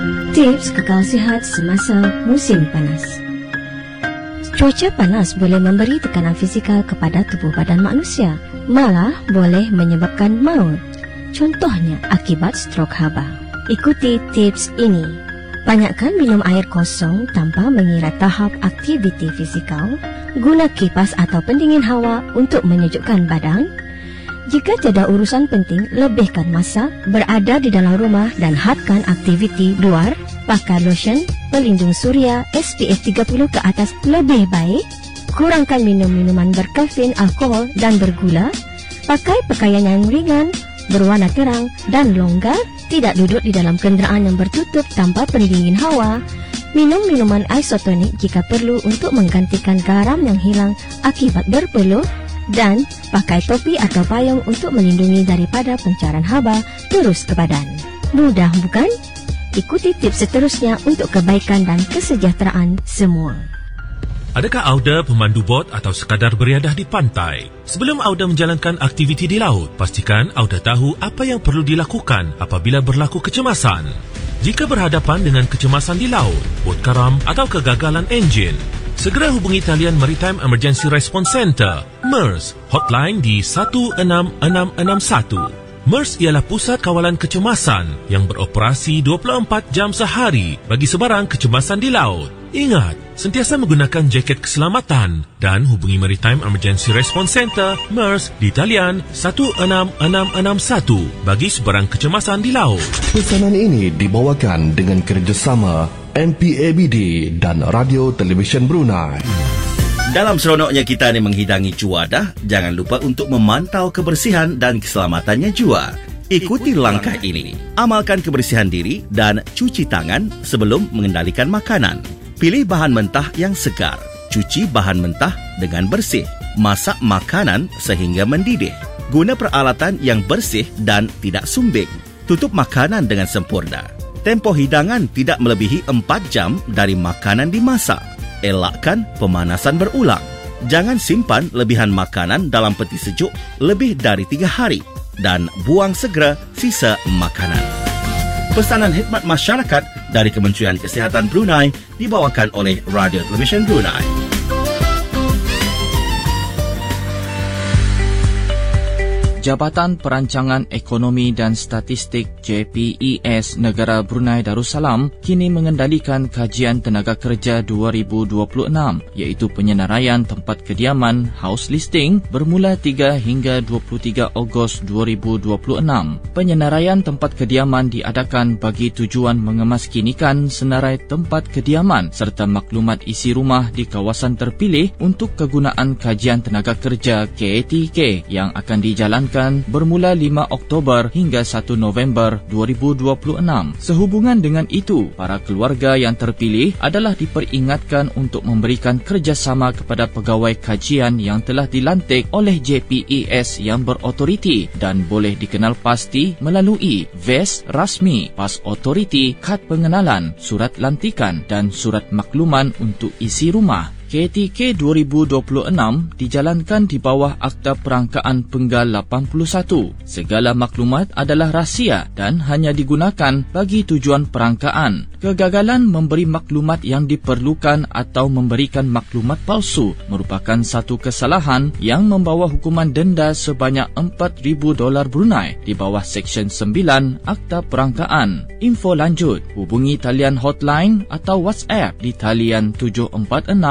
Tips kekal sihat semasa musim panas. Cuaca panas boleh memberi tekanan fizikal kepada tubuh badan manusia, malah boleh menyebabkan maut. Contohnya akibat strok haba. Ikuti tips ini. Banyakkan minum air kosong tanpa mengira tahap aktiviti fizikal. Guna kipas atau pendingin hawa untuk menyejukkan badan. Jika tiada urusan penting, lebihkan masa berada di dalam rumah dan hadkan aktiviti luar. Pakai lotion pelindung suria SPF 30 ke atas lebih baik. Kurangkan minum minuman berkafein, alkohol dan bergula. Pakai pakaian yang ringan, berwarna terang dan longgar. Tidak duduk di dalam kenderaan yang bertutup tanpa pendingin hawa. Minum minuman isotonik jika perlu untuk menggantikan garam yang hilang akibat berpeluh. Dan pakai topi atau payung untuk melindungi daripada pancaran haba terus ke badan. Mudah bukan? Ikuti tips seterusnya untuk kebaikan dan kesejahteraan semua. Adakah Auda pemandu bot atau sekadar beriadah di pantai? Sebelum Auda menjalankan aktiviti di laut, pastikan Auda tahu apa yang perlu dilakukan apabila berlaku kecemasan. Jika berhadapan dengan kecemasan di laut, bot karam atau kegagalan enjin, segera hubungi talian Maritime Emergency Response Center, MERS, hotline di 16661. MERS ialah pusat kawalan kecemasan yang beroperasi 24 jam sehari bagi sebarang kecemasan di laut. Ingat, sentiasa menggunakan jaket keselamatan dan hubungi Maritime Emergency Response Center, MERS, di talian 16661 bagi sebarang kecemasan di laut. Pesanan ini dibawakan dengan kerjasama MPABD dan Radio Televisyen Brunei. Dalam seronoknya kita ni menghidangi jua dah, jangan lupa untuk memantau kebersihan dan keselamatannya jua. Ikuti langkah ini. Amalkan kebersihan diri dan cuci tangan sebelum mengendalikan makanan. Pilih bahan mentah yang segar. Cuci bahan mentah dengan bersih. Masak makanan sehingga mendidih. Guna peralatan yang bersih dan tidak sumbing. Tutup makanan dengan sempurna. Tempoh hidangan tidak melebihi 4 jam dari makanan dimasak. Elakkan pemanasan berulang. Jangan simpan lebihan makanan dalam peti sejuk lebih dari 3 hari. Dan buang segera sisa makanan. Pesanan khidmat masyarakat dari Kementerian Kesihatan Brunei dibawakan oleh Radio Televisyen Brunei. Jabatan Perancangan Ekonomi dan Statistik JPES Negara Brunei Darussalam kini mengendalikan kajian tenaga kerja 2026 iaitu penyenaraian tempat kediaman house listing bermula 3 hingga 23 Ogos 2026. Penyenaraian tempat kediaman diadakan bagi tujuan mengemaskinikan senarai tempat kediaman serta maklumat isi rumah di kawasan terpilih untuk kegunaan kajian tenaga kerja KTK yang akan dijalankan bermula 5 Oktober hingga 1 November 2026. Sehubungan dengan itu, para keluarga yang terpilih adalah diperingatkan untuk memberikan kerjasama kepada pegawai kajian yang telah dilantik oleh JPES yang berotoriti dan boleh dikenal pasti melalui VES rasmi, PAS otoriti, kad pengenalan, surat lantikan dan surat makluman untuk isi rumah. KTK 2026 dijalankan di bawah Akta Perangkaan Penggal 81. Segala maklumat adalah rahsia dan hanya digunakan bagi tujuan perangkaan. Kegagalan memberi maklumat yang diperlukan atau memberikan maklumat palsu merupakan satu kesalahan yang membawa hukuman denda sebanyak $4,000 Brunei di bawah Seksyen 9 Akta Perangkaan. Info lanjut, hubungi talian hotline atau WhatsApp di talian 746